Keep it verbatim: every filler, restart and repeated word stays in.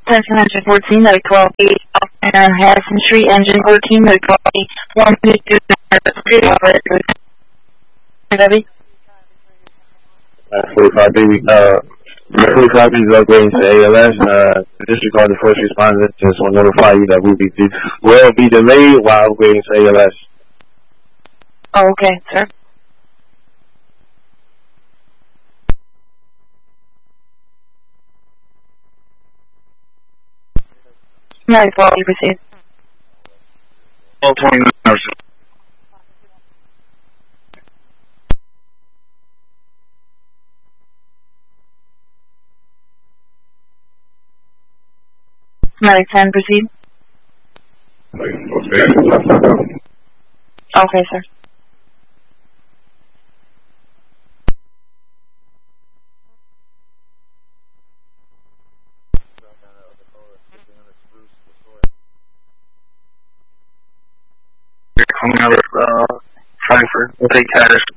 Attention engine fourteen, that twelve eight on Harrison Street, engine fourteen, that twelve eight, one fifty-two, Street, operator. Debbie? Uh, forty-five, baby. Uh, forty-five is upgrading to A L S. Uh, the district called the first responders. Just want to notify you that we'll be, will be delayed while upgrading to A L S. Oh, okay, sir. nine twelve, you proceed. twelve twenty-nine, sir. nine ten, proceed. Okay, sir. Coming out of uh, Frankfurt. We'll take Caddis.